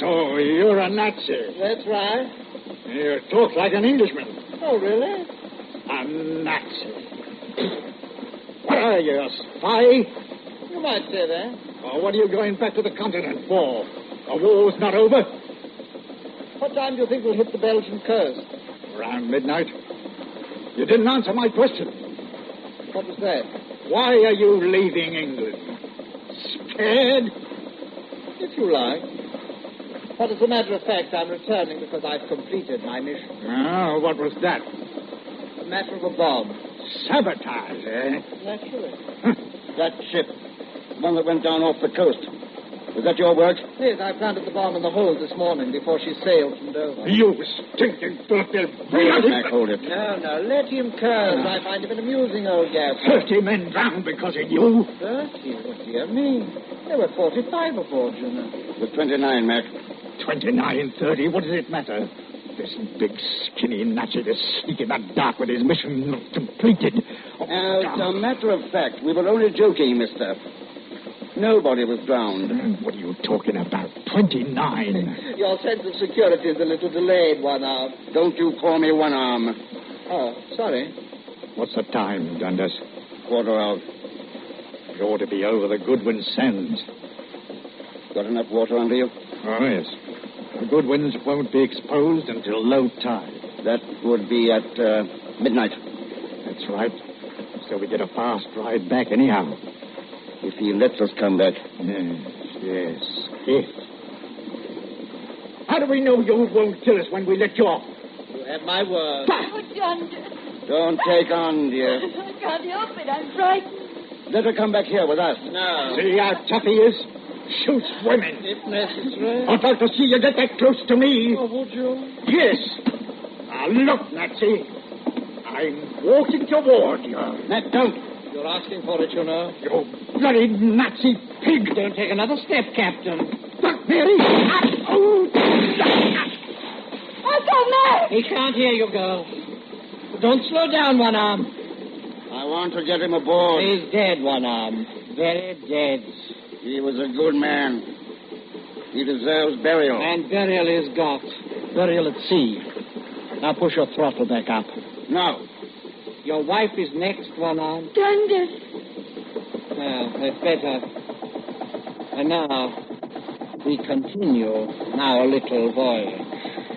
So you're a Nazi. That's right. You talk like an Englishman. Oh, really? A Nazi. What are you, a spy? You might say that. Or what are you going back to the continent for? The war's not over. What time do you think we'll hit the Belgian coast? Around midnight. You didn't answer my question. What was that? Why are you leaving England? Scared? If you like. But as a matter of fact, I'm returning because I've completed my mission. Oh, what was that? A matter of a bomb. Sabotage, eh? Naturally. That ship, one that went down off the coast. Was that your work? Yes, I planted the bomb in the hold this morning before she sailed from Dover. You stinking Philip. Mac, hold it. No, let him curse. I find him an amusing old gas. 30 men drowned because of you. 30? What do you mean? There were 45 aboard, you know. The 29, Mac. 29, 30, what does it matter? This big, skinny Nazi is sneaking in the dark with his mission not completed. As a matter of fact, we were only joking, mister. Nobody was drowned. What are you talking about? 29. Your sense of security is a little delayed, One Arm. Don't you call me One Arm. Oh, sorry. What's the time, Dundas? 1:15. You ought to be over the Goodwin Sands. Got enough water under you? Oh, yes. The Goodwins won't be exposed until low tide. That would be at midnight. That's right. So we get a fast ride back anyhow. If he lets us come back. Yes. If. How do we know you won't kill us when we let you off? You have my word. Oh, Dundas. Don't take on, dear. I can't help it. I'm frightened. Let her come back here with us. No. See how tough he is? Shoots women. If necessary. I'd like to see you get that close to me. Oh, would you? Yes. Now, look, Nazi. I'm walking toward you. Matt, don't. You're asking for it, you know. You bloody Nazi pig. Don't take another step, Captain. Look, Mary. Oh. I don't know. He can't hear you, girl. Don't slow down, One Arm. I want to get him aboard. He's dead, One Arm. Very dead. He was a good man. He deserves burial. And burial is got. Burial at sea. Now push your throttle back up. No. Your wife is next, One Arm. Dundas. Now, that's better. And now, we continue our little voyage.